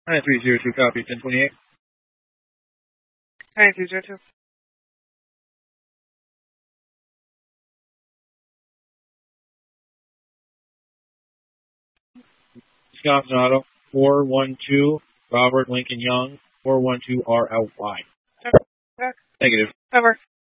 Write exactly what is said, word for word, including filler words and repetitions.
nine three zero two, copy, ten twenty-eight. nine three zero two. Wisconsin Auto, four one two, Robert Lincoln Young, four one two R L Y. Okay. Negative. Over.